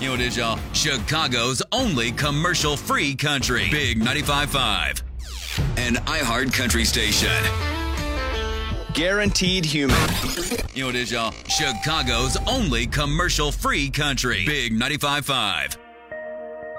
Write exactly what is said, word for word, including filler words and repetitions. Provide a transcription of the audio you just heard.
You know what it is, y'all? Chicago's only commercial-free country. Big ninety-five point five. An iHeart country station. Guaranteed human. You know what it is, y'all? Chicago's only commercial-free country. Big ninety-five point five.